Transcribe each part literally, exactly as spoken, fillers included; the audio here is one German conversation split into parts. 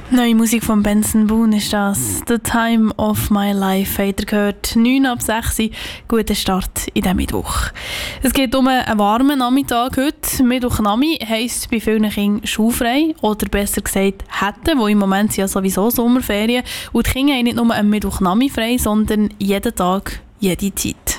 Neue Musik von Benson Boone ist das. «The Time of My Life» habt ihr gehört. neun ab sechs. Guten Start in diesem Mittwoch. Es geht um einen warmen Nachmittag heute. Mittwochnami heisst bei vielen Kindern schulfrei. Oder besser gesagt, hätten, wo im Moment sind ja sowieso Sommerferien. Und die Kinder haben nicht nur einen Mittwochnami frei, sondern jeden Tag, jede Zeit.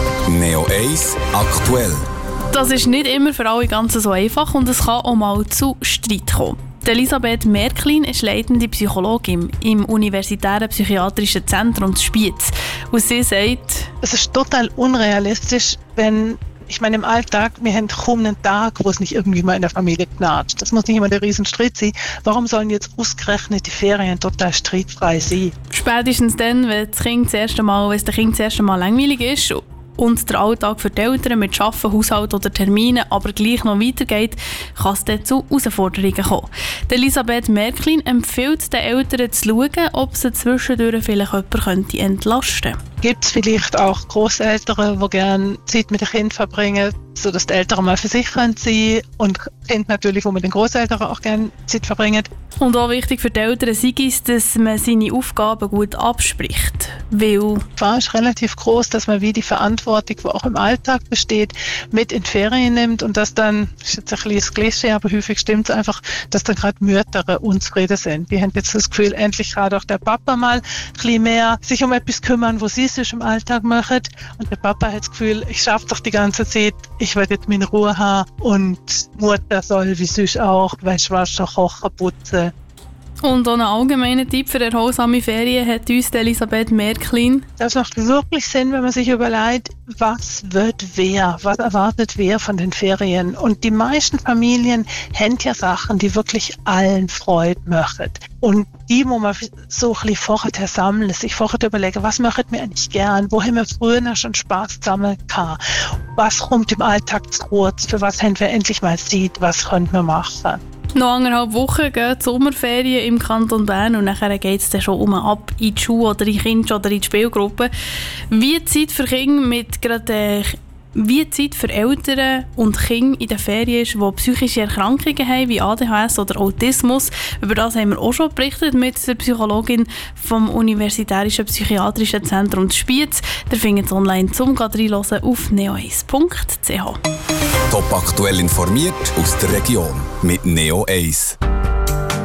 Neo eins aktuell. Das ist nicht immer für alle ganz so einfach und es kann auch mal zu Streit kommen. Elisabeth Märklin ist leitende Psychologin im Universitären Psychiatrischen Zentrum Spiez. Und sie sagt, es ist total unrealistisch, wenn, ich meine im Alltag, wir haben kaum einen Tag, wo es nicht irgendwie mal in der Familie knatscht. Das muss nicht immer der Riesenstreit sein. Warum sollen jetzt ausgerechnet die Ferien total streitfrei sein? Spätestens dann, wenn das Kind das erste Mal, wenn es dem Kind das erste Mal langweilig ist und der Alltag für die Eltern mit Arbeiten, Haushalt oder Terminen aber gleich noch weitergeht, kann es dann zu Herausforderungen kommen. Elisabeth Märklin empfiehlt den Eltern zu schauen, ob sie zwischendurch vielleicht jemanden entlasten könnte. Gibt es vielleicht auch Grosseltern, die gerne Zeit mit den Kindern verbringen, sodass die Eltern mal für sich sein können und Kinder natürlich, die mit den Grosseltern auch gerne Zeit verbringen. Und auch wichtig für die Eltern sei es, dass man seine Aufgaben gut abspricht. Weil die Gefahr ist relativ groß, dass man wie die Verantwortung, die auch im Alltag besteht, mit in die Ferien nimmt und dass dann, das ist jetzt ein bisschen das Klischee, aber häufig stimmt es einfach, dass dann gerade Mütter unzufrieden sind. Die haben jetzt das Gefühl, endlich gerade auch der Papa mal ein bisschen mehr sich um etwas kümmern, wo sie sich im Alltag machen. Und der Papa hat das Gefühl, ich schaffe doch die ganze Zeit, ich werde jetzt meine Ruhe haben und Mutter soll wie sonst auch, Wäsche waschen, kochen, putzen. Und auch einen allgemeinen Tipp für erholsame Ferien hat uns Elisabeth Märklin. Das macht wirklich Sinn, wenn man sich überlegt, was wird wer, was erwartet wer von den Ferien. Und die meisten Familien haben ja Sachen, die wirklich allen Freude machen. Und die muss man so ein bisschen vorher sammeln, sich vorher überlegen, was möchten wir eigentlich gern, wo haben wir früher schon Spaß zusammen gehabt, was kommt im Alltag zu kurz, für was haben wir endlich mal Zeit, was können wir machen. Noch anderthalb Wochen gehen die Sommerferien im Kanton Bern und nachher geht es dann schon um ab in die Schule oder in die Kinder oder in die Spielgruppe. Wie die Zeit für Kinder mit gerade äh, wie die Zeit für Eltern und Kinder in den Ferien ist, die psychische Erkrankungen haben, wie A D H S oder Autismus. Über das haben wir auch schon berichtet mit der Psychologin vom Universitären Psychiatrischen Zentrum Spiez. Ihr findet es online zum reinhören auf neo eins punkt c h. Top aktuell informiert aus der Region mit Neo eins.